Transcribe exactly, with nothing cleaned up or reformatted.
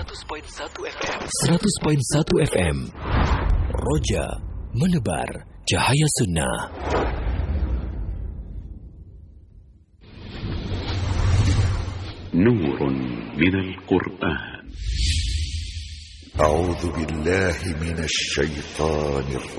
seratus perpuluhan satu F M. seratus perpuluhan satu F M. Roja menebar cahaya sunnah. Nurun minal Qur'an. أعوذ بالله من الشيطان الرجيم